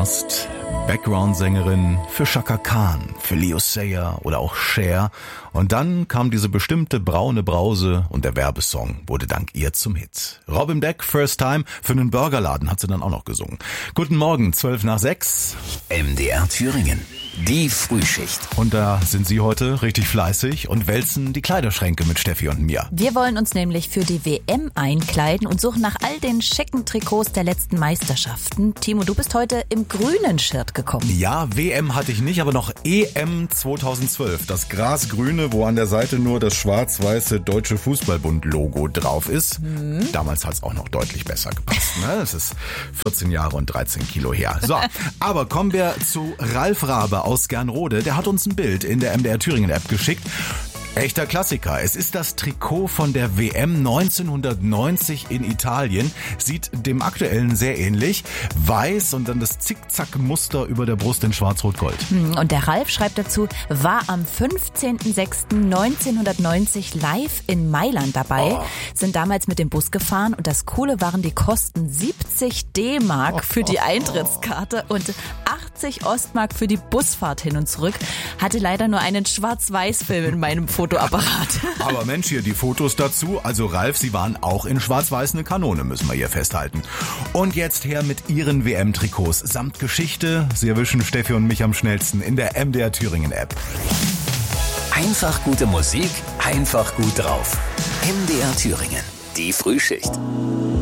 warst Background-Sängerin für Chaka Khan, für Leo Sayer oder auch Cher. Und dann kam diese bestimmte braune Brause und der Werbesong wurde dank ihr zum Hit. Robin Beck, First Time, für einen Burgerladen hat sie dann auch noch gesungen. Guten Morgen, 5:12. MDR Thüringen. Die Frühschicht. Und da sind Sie heute richtig fleißig und wälzen die Kleiderschränke mit Steffi und mir. Wir wollen uns nämlich für die WM einkleiden und suchen nach all den schicken Trikots der letzten Meisterschaften. Timo, du bist heute im grünen Shirt gekommen. Ja, WM hatte ich nicht, aber noch EM 2012. Das grasgrüne, wo an der Seite nur das schwarz-weiße Deutsche Fußballbund-Logo drauf ist. Damals hat es auch noch deutlich besser gepasst. Ne? Das ist 14 Jahre und 13 Kilo her. So, aber kommen wir zu Ralf Rabe aus Gernrode. Der hat uns ein Bild in der MDR Thüringen App geschickt. Echter Klassiker. Es ist das Trikot von der WM 1990 in Italien. Sieht dem aktuellen sehr ähnlich. Weiß und dann das Zickzack-Muster über der Brust in schwarz-rot-gold. Und der Ralf schreibt dazu, war am 15.06.1990 live in Mailand dabei, sind damals mit dem Bus gefahren und das Coole waren die Kosten 70 D-Mark für die Eintrittskarte und 80 Ostmark für die Busfahrt hin und zurück. Hatte leider nur einen Schwarz-Weiß-Film in meinem Fotoapparat. Aber Mensch, hier die Fotos dazu. Also Ralf, Sie waren auch in schwarz-weiß eine Kanone, müssen wir hier festhalten. Und jetzt her mit Ihren WM-Trikots samt Geschichte. Sie erwischen Steffi und mich am schnellsten in der MDR Thüringen App. Einfach gute Musik, einfach gut drauf. MDR Thüringen. Die Frühschicht.